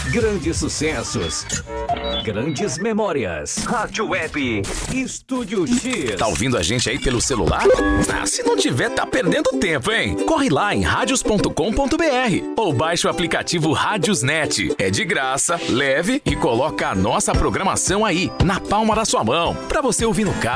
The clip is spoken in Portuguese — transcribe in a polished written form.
Grandes sucessos. Grandes memórias. Rádio Web. Estúdio X. Tá ouvindo a gente aí pelo celular? Ah, se não tiver, tá perdendo tempo, hein? Corre lá em radios.com.br ou baixe o aplicativo Radiosnet. É de graça, leve e coloca a nossa programação aí, na palma da sua mão, pra você ouvir no carro.